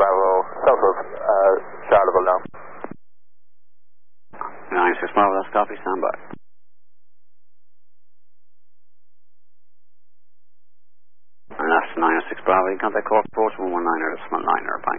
Bravo, south of Charleville now. 96 Bravo, that's copy, stand by. And that's 96 Bravo, you contact Cork Force 119er, that's 1 liner,